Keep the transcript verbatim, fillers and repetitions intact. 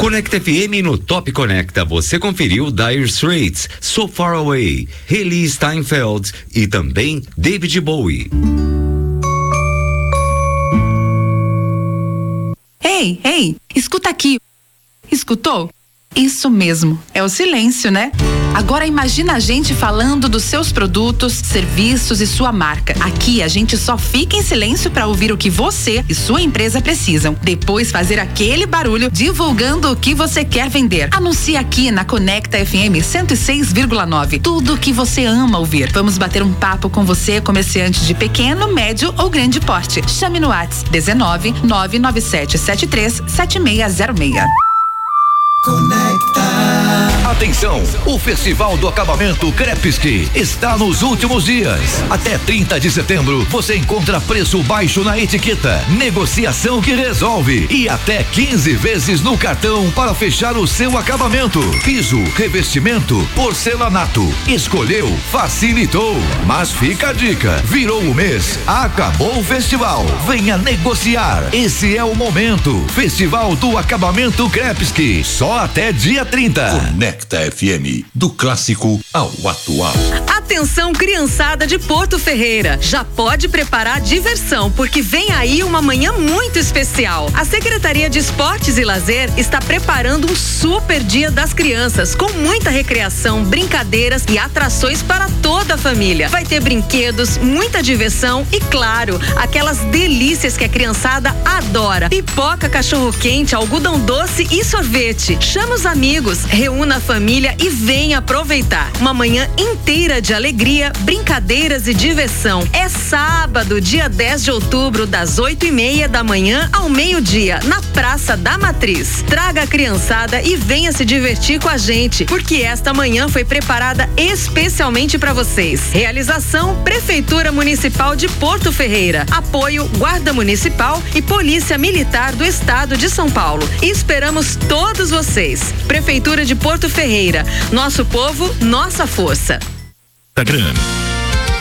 Conecta F M no Top Conecta. Você conferiu Dire Straits, So Far Away, Hayley Steinfeld e também David Bowie. Ei, ei, escuta aqui. Escutou? Isso mesmo, é o silêncio, né? Agora imagina a gente falando dos seus produtos, serviços e sua marca. Aqui a gente só fica em silêncio para ouvir o que você e sua empresa precisam. Depois fazer aquele barulho divulgando o que você quer vender. Anuncie aqui na Conecta F M cento e seis vírgula nove. Tudo o que você ama ouvir. Vamos bater um papo com você, comerciante de pequeno, médio ou grande porte. Chame no WhatsApp dezenove, nove nove sete sete três, sete seis zero seis. Conecta. Atenção, o Festival do Acabamento Krepski está nos últimos dias. Até trinta de setembro você encontra preço baixo na etiqueta, negociação que resolve e até quinze vezes no cartão para fechar o seu acabamento. Piso, revestimento, porcelanato. Escolheu, facilitou. Mas fica a dica, virou o mês, acabou o festival. Venha negociar. Esse é o momento. Festival do Acabamento Krepski. Só até dia trinta. Conecta F M, do clássico ao atual. Atenção, criançada de Porto Ferreira, já pode preparar a diversão, porque vem aí uma manhã muito especial. A Secretaria de Esportes e Lazer está preparando um super dia das crianças, com muita recreação, brincadeiras e atrações para toda a família. Vai ter brinquedos, muita diversão e, claro, aquelas delícias que a criançada adora: pipoca, cachorro-quente, algodão doce e sorvete. Chama os amigos, reúna a família e venha aproveitar. Uma manhã inteira de alegria, brincadeiras e diversão. É sábado, dia dez de outubro, das oito e meia da manhã ao meio-dia, na Praça da Matriz. Traga a criançada e venha se divertir com a gente, porque esta manhã foi preparada especialmente para vocês. Realização: Prefeitura Municipal de Porto Ferreira. Apoio: Guarda Municipal e Polícia Militar do Estado de São Paulo. E esperamos todos vocês. Prefeitura de Porto Ferreira. Nosso povo, nossa força. Instagram.